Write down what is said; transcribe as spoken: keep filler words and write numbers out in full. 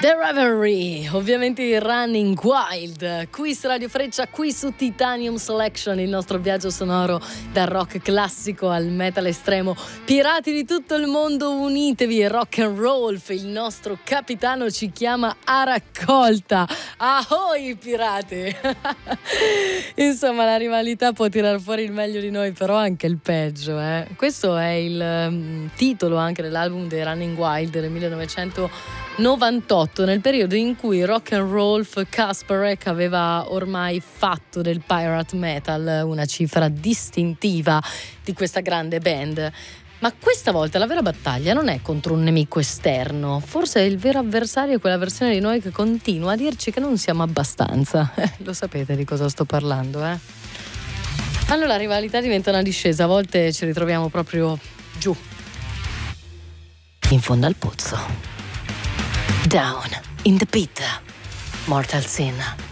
The Reverie, ovviamente il Running Wild, qui su Radio Freccia, qui su Titanium Selection, il nostro viaggio sonoro dal rock classico al metal estremo. Pirati di tutto il mondo, unitevi, rock and roll, il nostro capitano ci chiama a raccolta. Ahoy pirati! Insomma, la rivalità può tirar fuori il meglio di noi, però anche il peggio, eh. Questo è il um, titolo anche dell'album dei Running Wild del millenovecentonovantotto, nel periodo in cui Rock and Rolf Kasparek aveva ormai fatto del pirate metal una cifra distintiva di questa grande band. Ma questa volta la vera battaglia non è contro un nemico esterno, forse il vero avversario è quella versione di noi che continua a dirci che non siamo abbastanza. Eh, lo sapete di cosa sto parlando, eh? Allora la rivalità diventa una discesa, a volte ci ritroviamo proprio giù, in fondo al pozzo. Down in the pit, Mortal Sin.